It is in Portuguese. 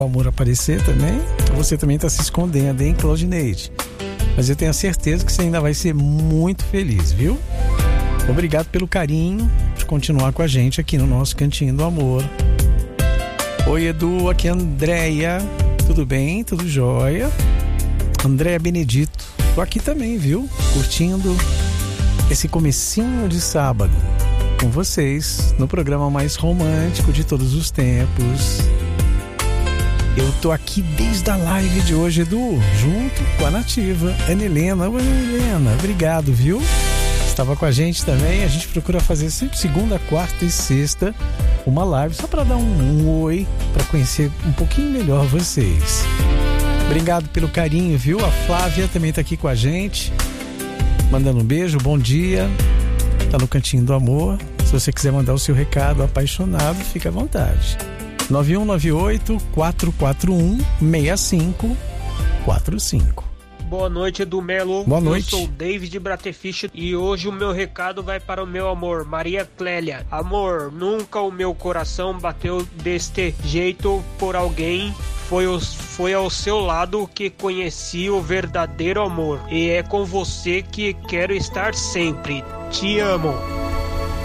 o amor aparecer também, você também está se escondendo, hein, Claudineide? Mas eu tenho a certeza que você ainda vai ser muito feliz, viu? Obrigado pelo carinho de continuar com a gente aqui no nosso Cantinho do Amor. Oi, Edu, aqui é a Andréia. Tudo bem? Tudo jóia? Andréia Benedito. Tô aqui também, viu? Curtindo esse comecinho de sábado com vocês no programa mais romântico de todos os tempos. Eu tô aqui desde a live de hoje, Edu, junto com a Nativa, Ana Helena. Oi, Ana Helena, obrigado, viu? Estava com a gente também. A gente procura fazer sempre segunda, quarta e sexta uma live só para dar um oi, para conhecer um pouquinho melhor vocês. Obrigado pelo carinho, viu? A Flávia também tá aqui com a gente, mandando um beijo, bom dia. Tá no Cantinho do Amor. Se você quiser mandar o seu recado apaixonado, fica à vontade. 9198-441-6545. Boa noite, Edu Melo. Boa noite. Eu sou o David Bratefish e hoje o meu recado vai para o meu amor, Maria Clélia. Amor, nunca o meu coração bateu deste jeito por alguém. Foi ao seu lado que conheci o verdadeiro amor. E é com você que quero estar sempre. Te amo.